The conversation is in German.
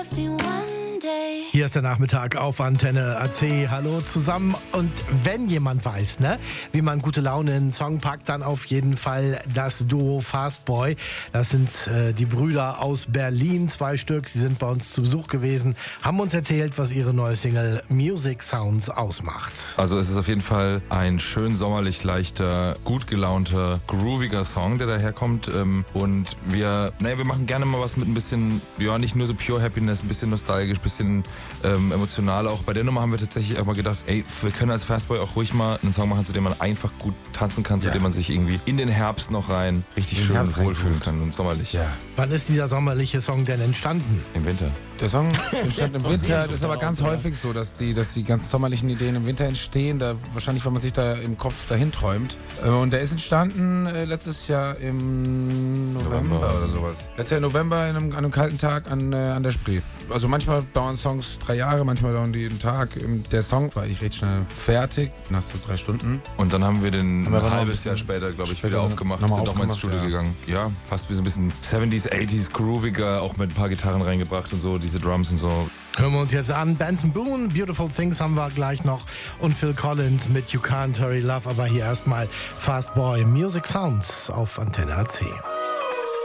Hier ist der Nachmittag auf Antenne AC. Hallo zusammen. Und wenn jemand weiß, wie man gute Laune in einen Song packt, dann auf jeden Fall das Duo Fastboy. Das sind die Brüder aus Berlin, 2 Stück. Sie sind bei uns zu Besuch gewesen, haben uns erzählt, was ihre neue Single Music Sounds ausmacht. Also es ist auf jeden Fall ein schön sommerlich leichter, gut gelaunter, grooviger Song, der daherkommt. Und wir machen gerne mal was mit ein bisschen, nicht nur so pure Happiness, ein bisschen nostalgisch, ein bisschen emotional. Auch bei der Nummer haben wir tatsächlich auch mal gedacht, wir können als Fastboy auch ruhig mal einen Song machen, zu dem man einfach gut tanzen kann, zu dem man sich irgendwie in den Herbst noch rein richtig schön wohlfühlen kann und sommerlich. Ja. Wann ist dieser sommerliche Song denn entstanden? Im Winter. Der Song entstand im Winter. Das ist aber ganz häufig so, dass die ganz sommerlichen Ideen im Winter entstehen. Wahrscheinlich, weil man sich da im Kopf dahin träumt. Und der ist entstanden letztes Jahr im November oder sowas. Letztes Jahr im November an einem kalten Tag an der Spree. Also manchmal dauern Songs 3 Jahre, manchmal dauern die einen Tag. Der Song war ich recht schnell fertig, nach so 3 Stunden. Und dann haben wir den ein halbes Jahr später, glaube ich, wieder aufgemacht, sind nochmal ins Studio gegangen. Ja, fast wie so ein bisschen 70s, 80s, grooviger, auch mit ein paar Gitarren reingebracht und so, diese Drums und so. Hören wir uns jetzt an. Benson Boone, Beautiful Things haben wir gleich noch und Phil Collins mit You Can't Hurry Love. Aber hier erstmal Fastboy, Music Sounds auf Antenne AC.